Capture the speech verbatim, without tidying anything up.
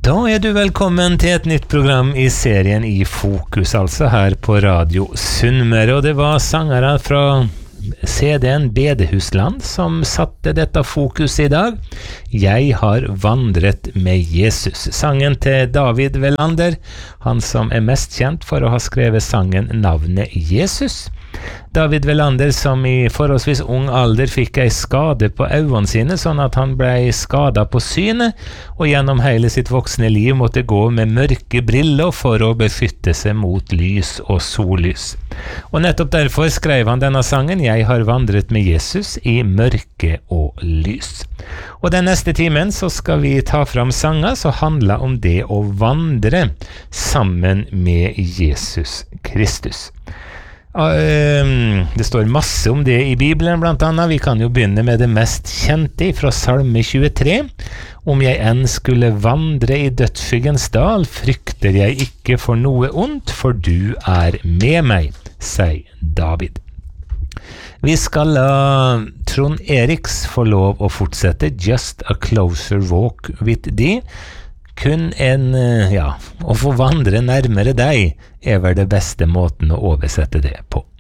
Da er du velkommen til et nytt program i serien I Fokus, altså her på Radio Sunnmøre, og det var sangere fra C D-en Bedehusland som satte dette fokus i dag. Jeg har vandret med Jesus. Sangen til David Velander, han som er mest kjent for å ha skrevet sangen Navnet Jesus. David Velander, som i forholdsvis ung alder fikk ei skade på øynene sine, sånn at han ble skadet på synet, og gjennom hele sitt voksne liv måtte gå med mørke briller for å beskytte seg mot lys og sollys. Og nettopp derfor skrev han denne sangen, Jeg har vandret med Jesus i mørke og lys. Og den neste timen så skal vi ta fram sanger som handler om det å vandre sammen med Jesus Kristus. Uh, det står masse om det i Bibelen blant annet. Vi kan jo begynne med det mest kjente fra Salme tjuetre. Om jeg enn skulle vandre i dødsskyggens dal, frykter jeg ikke for noe ondt, for du er med meg, sier David. Vi skal la Trond Eriks få lov å fortsette Just a Closer Walk with Thee. Kun en, ja, å få vandre nærmere deg er vel det beste måten å oversette det på.